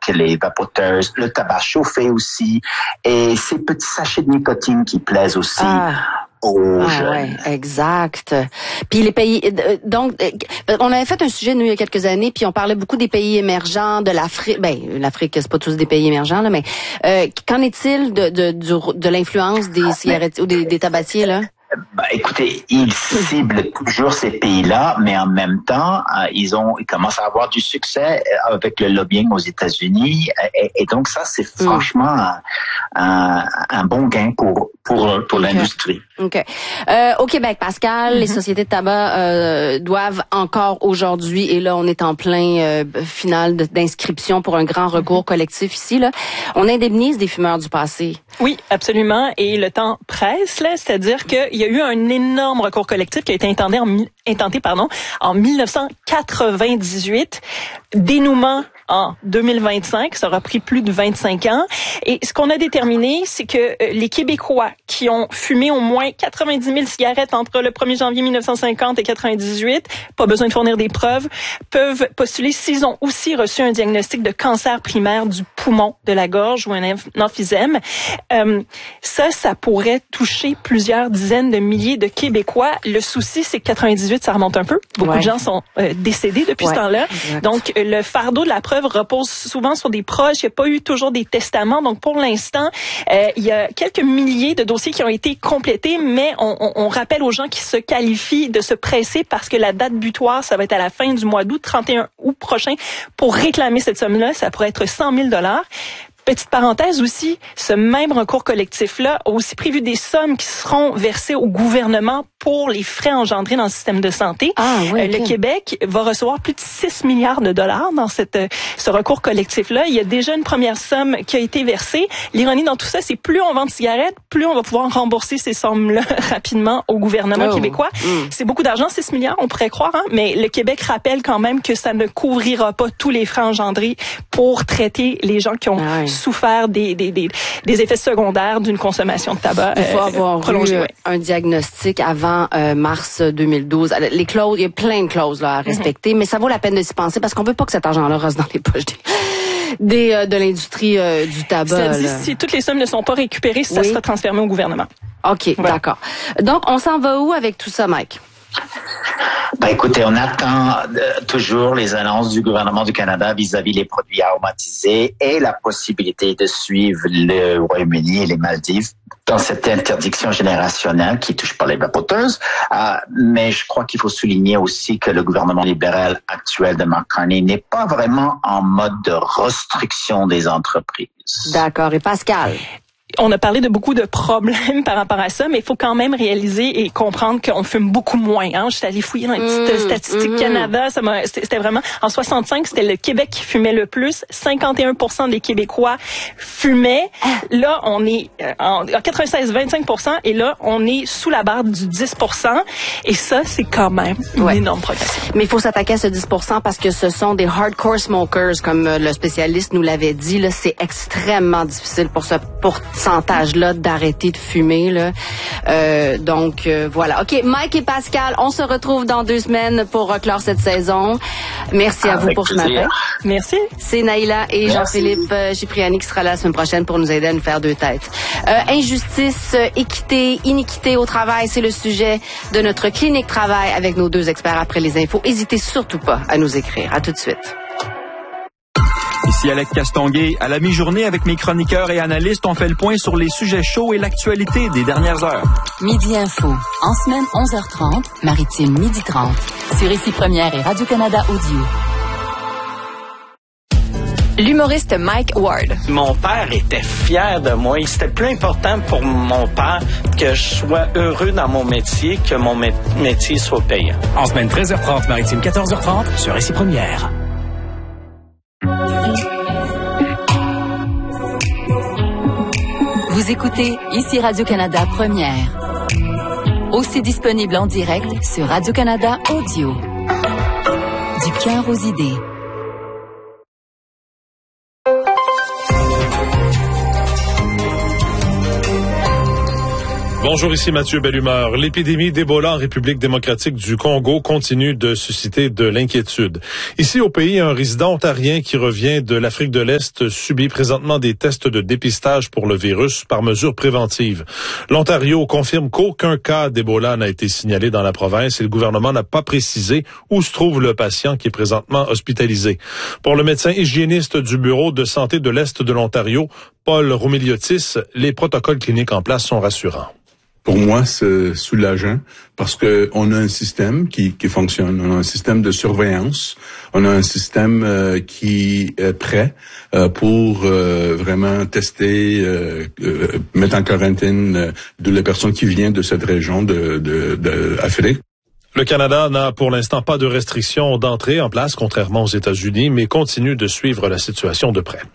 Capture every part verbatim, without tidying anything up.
les vapoteuses, le tabac chauffé aussi, et ces petits sachets de nicotine qui plaisent aussi. Ah. aux ah, jeunes. Ouais, exact. Puis les pays, donc, on avait fait un sujet nous il y a quelques années, puis on parlait beaucoup des pays émergents, de l'Afrique. Ben, l'Afrique, c'est pas tous des pays émergents là, mais euh, qu'en est-il de de du, de l'influence des cigarettes ou des, des tabatiers là? Bah, écoutez, ils ciblent toujours ces pays-là, mais en même temps, euh, ils ont, ils commencent à avoir du succès avec le lobbying aux États-Unis, et, et donc ça, c'est mm. franchement un, un, un bon gain pour pour pour okay. l'industrie. Ok. Euh, au Québec, Pascal, mm-hmm. les sociétés de tabac euh, doivent encore aujourd'hui, et là, on est en plein euh, final d'inscription pour un grand recours mm-hmm. collectif ici. Là, on indemnise des fumeurs du passé. Oui, absolument. Et le temps presse, là, c'est-à-dire qu'il y a eu un énorme recours collectif qui a été intenté en, intenté, pardon, en dix-neuf cent quatre-vingt-dix-huit. Dénouement en deux mille vingt-cinq, ça aura pris plus de vingt-cinq ans. Et ce qu'on a déterminé, c'est que les Québécois qui ont fumé au moins quatre-vingt-dix mille cigarettes entre le premier janvier mille neuf cent cinquante et quatre-vingt-dix-huit, pas besoin de fournir des preuves, peuvent postuler s'ils ont aussi reçu un diagnostic de cancer primaire du poumon, de la gorge ou un emphysème. Euh, ça, ça pourrait toucher plusieurs dizaines de milliers de Québécois. Le souci, c'est que quatre-vingt-dix-huit, ça remonte un peu. Beaucoup ouais. de gens sont euh, décédés depuis ouais. ce temps-là. Exact. Donc, le fardeau de la preuve repose souvent sur des proches. Il n'y a pas eu toujours des testaments. Donc, pour l'instant, euh, il y a quelques milliers de dossiers qui ont été complétés, mais on, on, on rappelle aux gens qui se qualifient de se presser parce que la date butoir, ça va être à la fin du mois d'août, trente et un août prochain, pour réclamer cette somme-là. Ça pourrait être cent mille dollars. Petite parenthèse aussi, ce même recours collectif-là a aussi prévu des sommes qui seront versées au gouvernement pour les frais engendrés dans le système de santé. Ah, oui, euh, okay. Le Québec va recevoir plus de six milliards de dollars dans cette, ce recours collectif-là. Il y a déjà une première somme qui a été versée. L'ironie dans tout ça, c'est plus on vend de cigarettes, plus on va pouvoir rembourser ces sommes-là rapidement au gouvernement oh. québécois. Mm. C'est beaucoup d'argent, six milliards, on pourrait croire, hein? Mais le Québec rappelle quand même que ça ne couvrira pas tous les frais engendrés pour traiter les gens qui ont ah, oui. souffert des, des, des, des effets secondaires d'une consommation de tabac. Il faut euh, avoir prolongée, eu ouais. un diagnostic avant euh, mars deux mille douze. Les clauses, il y a plein de clauses là, à respecter, mm-hmm. mais ça vaut la peine de s'y penser parce qu'on veut pas que cet argent-là reste dans les poches des, des euh, de l'industrie euh, du tabac. Ça dit, si toutes les sommes ne sont pas récupérées, ça oui. sera transféré au gouvernement. OK, voilà. D'accord. Donc, on s'en va où avec tout ça, Mike? Ben écoutez, on attend euh, toujours les annonces du gouvernement du Canada vis-à-vis les produits aromatisés et la possibilité de suivre le Royaume-Uni et les Maldives dans cette interdiction générationnelle qui touche pas les vapoteuses. Euh, mais je crois qu'il faut souligner aussi que le gouvernement libéral actuel de Mark Carney n'est pas vraiment en mode de restriction des entreprises. D'accord. Et Pascal? On a parlé de beaucoup de problèmes par rapport à ça, mais il faut quand même réaliser et comprendre qu'on fume beaucoup moins. Hein? Je suis allée fouiller dans les petites mmh, statistiques mmh. Canada. Ça m'a, c'était vraiment en soixante-cinq, c'était le Québec qui fumait le plus. cinquante et un pour cent des Québécois fumaient. Là, on est en quatre-vingt-seize, vingt-cinq pour cent, et là, on est sous la barre du dix pour cent. Et ça, c'est quand même une ouais. énorme progression. Mais il faut s'attaquer à ce dix pour cent parce que ce sont des hardcore smokers, comme le spécialiste nous l'avait dit. Là, c'est extrêmement difficile pour ce pourcentage-là d'arrêter de fumer. Là. Euh, donc, euh, voilà. OK, Mike et Pascal, on se retrouve dans deux semaines pour clore cette saison. Merci à Avec vous pour plaisir. Ce matin. Merci. C'est Naïla et Merci. Jean-Philippe Cipriani qui sera là la semaine prochaine pour nous aider à nous faire deux têtes. Euh, injustice, équité, iniquité au travail, c'est le sujet de notre clinique travail avec nos deux experts après les infos. N'hésitez surtout pas à nous écrire. À tout de suite. Ici Alec Castonguay. À la mi-journée, avec mes chroniqueurs et analystes, on fait le point sur les sujets chauds et l'actualité des dernières heures. Midi Info. En semaine, onze heures trente. Maritime, midi trente. Sur Ici Première et Radio-Canada Audio. L'humoriste Mike Ward. Mon père était fier de moi. C'était plus important pour mon père que je sois heureux dans mon métier que mon mé- métier soit payant. En semaine, treize heures trente, Maritime, quatorze heures trente, sur Ici Première. Vous écoutez Ici Radio-Canada Première. Aussi disponible en direct sur Radio-Canada Audio. Du cœur aux idées. Bonjour, ici Mathieu Bellumeur. L'épidémie d'Ebola en République démocratique du Congo continue de susciter de l'inquiétude. Ici au pays, un résident ontarien qui revient de l'Afrique de l'Est subit présentement des tests de dépistage pour le virus par mesure préventive. L'Ontario confirme qu'aucun cas d'Ebola n'a été signalé dans la province et le gouvernement n'a pas précisé où se trouve le patient qui est présentement hospitalisé. Pour le médecin hygiéniste du Bureau de santé de l'Est de l'Ontario, Paul Roumeliotis, les protocoles cliniques en place sont rassurants. Pour moi, c'est soulageant parce que on a un système qui, qui fonctionne. On a un système de surveillance. On a un système euh, qui est prêt euh, pour euh, vraiment tester, euh, euh, mettre en quarantaine euh, de les personnes qui viennent de cette région de, de, de Afrique. Le Canada n'a pour l'instant pas de restrictions d'entrée en place, contrairement aux États-Unis, mais continue de suivre la situation de près.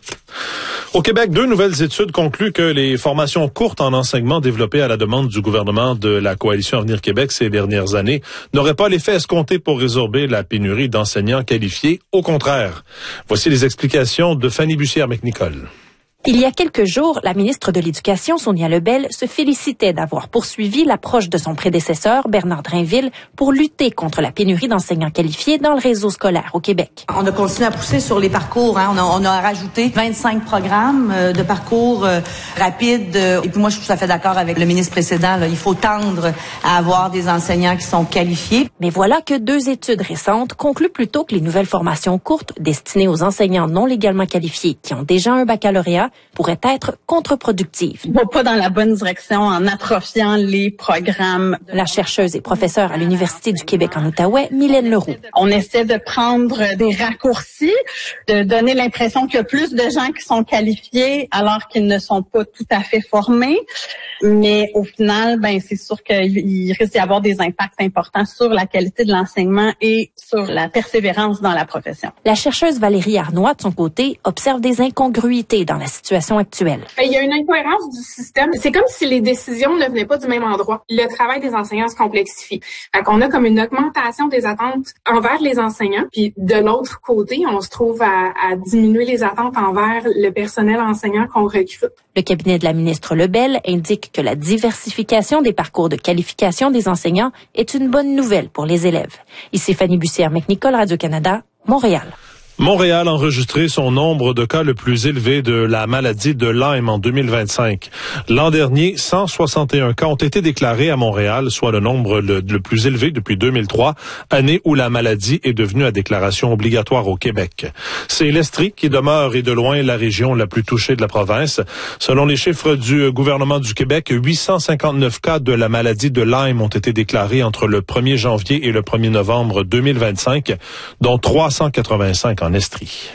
Au Québec, deux nouvelles études concluent que les formations courtes en enseignement développées à la demande du gouvernement de la Coalition Avenir Québec ces dernières années n'auraient pas l'effet escompté pour résorber la pénurie d'enseignants qualifiés. Au contraire. Voici les explications de Fanny Bussière-McNicol. Il y a quelques jours, la ministre de l'Éducation, Sonia Lebel, se félicitait d'avoir poursuivi l'approche de son prédécesseur, Bernard Drainville, pour lutter contre la pénurie d'enseignants qualifiés dans le réseau scolaire au Québec. On a continué à pousser sur les parcours. Hein. On, a, on a rajouté vingt-cinq programmes euh, de parcours euh, rapides. Euh, et puis moi, je suis tout à fait d'accord avec le ministre précédent. Là. Il faut tendre à avoir des enseignants qui sont qualifiés. Mais voilà que deux études récentes concluent plutôt que les nouvelles formations courtes destinées aux enseignants non légalement qualifiés qui ont déjà un baccalauréat pourrait être contre-productive. On va pas dans la bonne direction en atrophiant les programmes. La chercheuse et professeure à l'Université du Québec en Outaouais, Mylène Leroux. On essaie de prendre des raccourcis, de donner l'impression qu'il y a plus de gens qui sont qualifiés alors qu'ils ne sont pas tout à fait formés. Mais au final, ben c'est sûr qu'il risque d'y avoir des impacts importants sur la qualité de l'enseignement et sur la persévérance dans la profession. La chercheuse Valérie Arnois, de son côté, observe des incongruités dans la situation actuelle. Il y a une incohérence du système. C'est comme si les décisions ne venaient pas du même endroit. Le travail des enseignants se complexifie. Fait qu'on a comme une augmentation des attentes envers les enseignants, puis de l'autre côté, on se trouve à, à diminuer les attentes envers le personnel enseignant qu'on recrute. Le cabinet de la ministre Lebel indique que la diversification des parcours de qualification des enseignants est une bonne nouvelle pour les élèves. Ici Fanny Bussière-McNicol, Radio-Canada, Montréal. Montréal a enregistré son nombre de cas le plus élevé de la maladie de Lyme en deux mille vingt-cinq. L'an dernier, cent soixante et un cas ont été déclarés à Montréal, soit le nombre le, le plus élevé depuis deux mille trois, année où la maladie est devenue à déclaration obligatoire au Québec. C'est l'Estrie qui demeure et de loin la région la plus touchée de la province. Selon les chiffres du gouvernement du Québec, huit cent cinquante-neuf cas de la maladie de Lyme ont été déclarés entre le premier janvier et le premier novembre deux mille vingt-cinq, dont trois cent quatre-vingt-cinq en Estrie.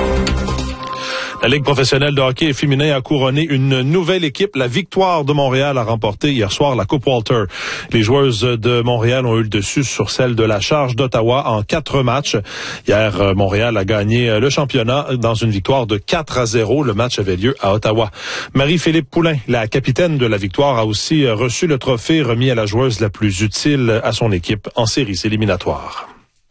La Ligue professionnelle de hockey féminin a couronné une nouvelle équipe. La Victoire de Montréal a remporté hier soir la Coupe Walter. Les joueuses de Montréal ont eu le dessus sur celle de la Charge d'Ottawa en quatre matchs. Hier, Montréal a gagné le championnat dans une victoire de quatre à zéro. Le match avait lieu à Ottawa. Marie-Philippe Poulain, la capitaine de la Victoire, a aussi reçu le trophée remis à la joueuse la plus utile à son équipe en séries éliminatoires.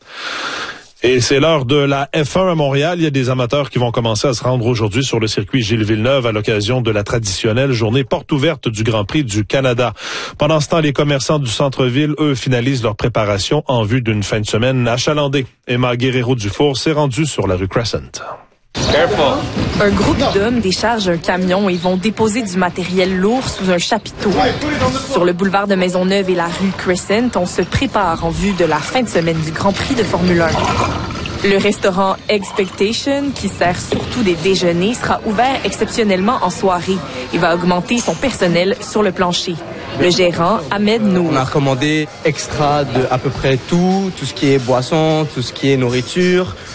Et c'est l'heure de la F un à Montréal. Il y a des amateurs qui vont commencer à se rendre aujourd'hui sur le circuit Gilles Villeneuve à l'occasion de la traditionnelle journée porte ouverte du Grand Prix du Canada. Pendant ce temps, les commerçants du centre-ville, eux, finalisent leur préparation en vue d'une fin de semaine achalandée. Emma Guerrero-Dufour s'est rendue sur la rue Crescent. Careful. Un groupe d'hommes décharge un camion et vont déposer du matériel lourd sous un chapiteau. Sur le boulevard de Maisonneuve et la rue Crescent, on se prépare en vue de la fin de semaine du Grand Prix de Formule un. Le restaurant Expectation, qui sert surtout des déjeuners, sera ouvert exceptionnellement en soirée et va augmenter son personnel sur le plancher. Le gérant, Ahmed Nour. On a recommandé extra de à peu près tout, tout ce qui est boisson, tout ce qui est nourriture.